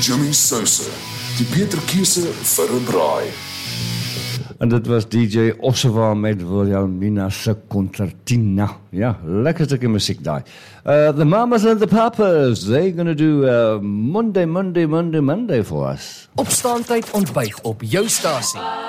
Jimmy Souse, die beter keuse vir 'n braai. En dit was DJ Ossewa met Wilhelmina se Concertina. Ja, lekker stukkie musiek daai. The Mamas and the Papas, they're gonna do Monday for us. Opstaantyd ontbyt op jou stasie.